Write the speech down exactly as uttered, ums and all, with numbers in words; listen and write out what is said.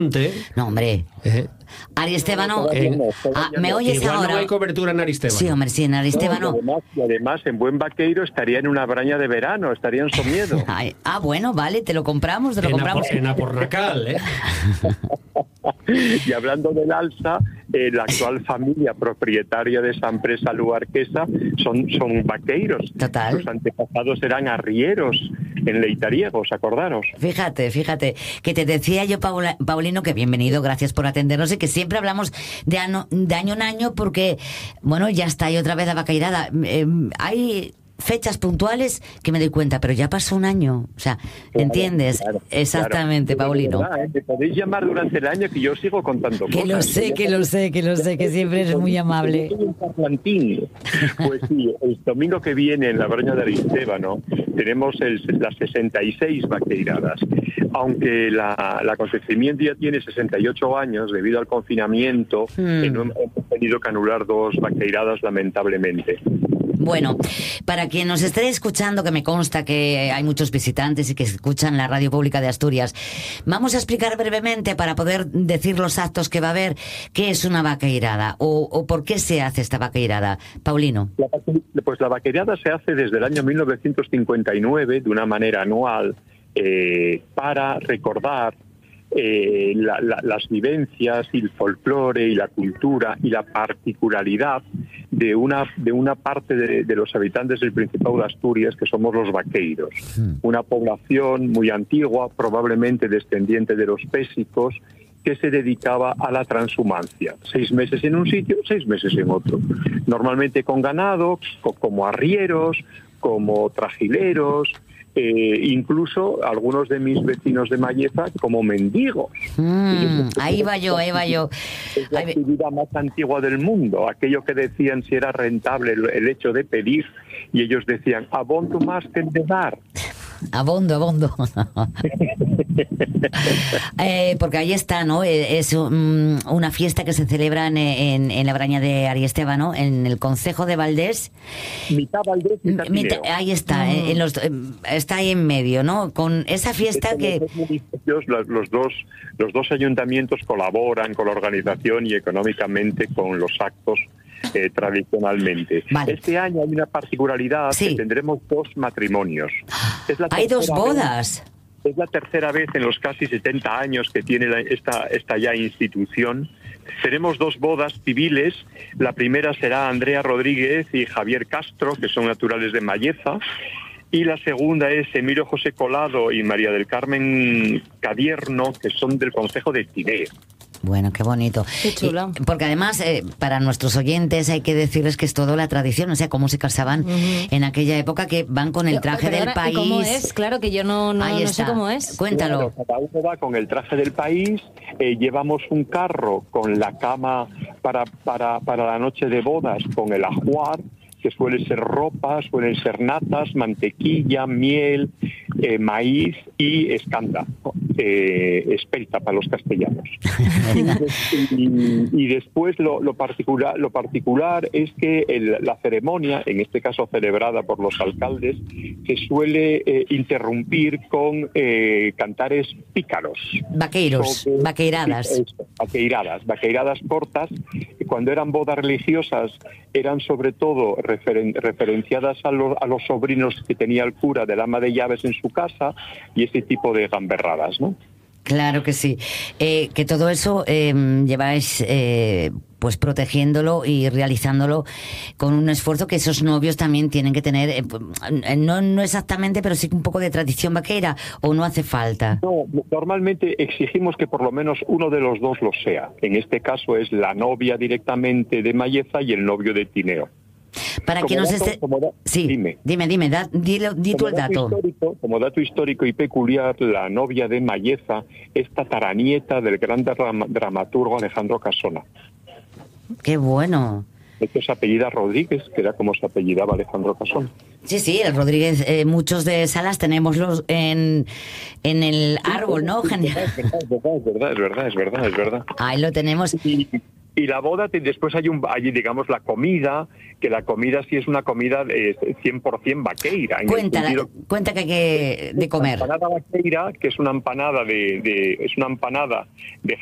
No, hombre. Eh, Ariestévano, Eh, ah, ¿me oyes igual ahora? no hay cobertura en Aristévano. Sí, hombre, sí, en No, y, Ariestévano. además, y además, en buen vaqueiro estaría en una braña de verano, estaría en Somiedo. Ay, ah, bueno, vale, te lo compramos, te lo En, compramos. Apor- en Apornacal, ¿eh? Y hablando del Alsa, eh, la actual familia propietaria de esa empresa luarquesa son, son vaqueiros. Total. Sus antepasados eran arrieros en Leitariegos, acordaros. Fíjate, fíjate, que te decía yo, Paula- Paulino, que bienvenido, gracias por atendernos y que siempre hablamos de año, de año en año porque, bueno, ya está ahí otra vez la vaqueirada. Eh, hay fechas puntuales que me doy cuenta, pero ya pasó un año, o sea, Claro, ¿entiendes? claro, Exactamente, claro. Paulino. De verdad, ¿eh? Me podéis llamar durante el año que yo sigo contando Que cosas. lo sé, que lo sé, que lo sé, que siempre eres muy amable. Yo soy un parlantín. Pues sí, el domingo que viene en la Braña de Aristévano tenemos el, las sesenta y seis vaqueiradas. Aunque la, el acontecimiento ya tiene sesenta y ocho años, debido al confinamiento, Hmm. eh, no hemos tenido que anular dos vaqueiradas lamentablemente. Bueno, para quien nos esté escuchando, que me consta que hay muchos visitantes y que escuchan la radio pública de Asturias, vamos a explicar brevemente para poder decir los actos que va a haber, qué es una vaqueirada o, o por qué se hace esta vaqueirada. Paulino. La, pues la vaqueirada se hace desde el año mil novecientos cincuenta y nueve de una manera anual eh, para recordar eh, la, la, las vivencias y el folclore y la cultura y la particularidad de una de una parte de, de los habitantes del Principado de Asturias, que somos los vaqueiros, Hmm. una población muy antigua, probablemente descendiente de los pésicos, que se dedicaba a la transhumancia. Seis meses en un sitio, seis meses en otro. Normalmente con ganado, co- como arrieros, como trajileros, eh, incluso algunos de mis vecinos de Malleza como mendigos. Mm, ahí va yo, ahí va yo. Es la Ahí ve- actividad más antigua del mundo, aquello que decían si era rentable el, el hecho de pedir, y ellos decían, abondo más que el de dar. Abondo, abondo. eh, porque ahí está, ¿no? Eh, Es um, una fiesta que se celebra en, en, en la Braña de Ariestévano, en el concejo de Valdés. Mitad Valdés, mitad Mita- Tineo. ahí está, eh, en los, eh, está ahí en medio, ¿no? Con esa fiesta Los que... dos municipios, los, los dos, los dos ayuntamientos colaboran con la organización y económicamente con los actos eh, tradicionalmente. Vale. Este año hay una particularidad, Sí. que tendremos dos matrimonios. Es la Hay dos tercera vez- bodas. Es la tercera vez en los casi setenta años que tiene la- esta, esta ya institución. Tenemos dos bodas civiles. La primera será Andrea Rodríguez y Javier Castro, que son naturales de Malleza. Y la segunda es Emilio José Colado y María del Carmen Cadierno, que son del concejo de Tineo. Bueno, qué bonito. Qué chulo. Y- porque además, eh, para nuestros oyentes hay que decirles que es toda la tradición, o sea, cómo se casaban en aquella época, que van con el traje Pero del ahora, país. ¿y ¿Cómo es? Claro que yo no, no, Ahí no sé está. cómo es. Cuéntalo. Claro, cada uno va con el traje del país, eh, llevamos un carro con la cama para, para, para la noche de bodas, con el ajuar, que suele ser ropa, suelen ser natas, mantequilla, miel, eh, maíz y escanda, eh, espelta para los castellanos. y, y- y después lo, lo particular lo particular es que el- la ceremonia, en este caso celebrada por los alcaldes, se suele eh, interrumpir con eh, cantares pícaros. Vaqueiros, Sobre- vaqueiradas. Sí, eso, vaqueiradas, vaqueiradas cortas. Cuando eran bodas religiosas eran sobre todo referen- referenciadas a, lo- a los sobrinos que tenía el cura del ama de llaves en su casa y ese tipo de gamberradas, ¿no? Claro que sí. Eh, que todo eso eh, lleváis eh, pues protegiéndolo y realizándolo con un esfuerzo que esos novios también tienen que tener, eh, no, no exactamente, pero sí un poco de tradición vaquera, o no hace falta. No, normalmente exigimos que por lo menos uno de los dos lo sea. En este caso es la novia directamente de Malleza y el novio de Tineo. Para Como que nos dato- esté... como da- Sí, dime. dime, dime, da- dilo- di tú Como el dato. histórico, como dato histórico y peculiar, la novia de Malleza es tataranieta del gran drama- dramaturgo Alejandro Casona. Qué bueno. Esto se apellida Rodríguez, que era como se apellidaba Alejandro Casona. Sí, sí, el Rodríguez, eh, muchos de Salas tenemos los en, en el árbol, ¿no? Genial. Es verdad, es verdad, es verdad, es verdad, es verdad. Ahí lo tenemos. Y, Y la boda, te, después hay, un, hay, digamos, la comida, que la comida sí es una comida eh, cien por ciento vaqueira. En Cuenta, el sentido, cuenta que hay que de comer. La empanada vaqueira, que es una empanada de, de es una empanada de